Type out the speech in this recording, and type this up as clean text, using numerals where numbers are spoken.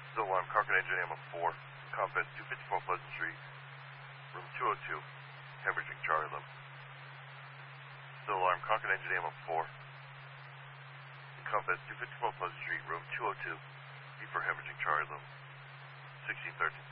Still alarm, Concord Engine Ammo 4, Confess 254 Pleasant Street, room 202, hemorrhaging Charlie Lim. Still alarm, Concord Engine Ammo 4, Confess 254 Pleasant Street, room 202, B for hemorrhaging Charlie Lim. 1613.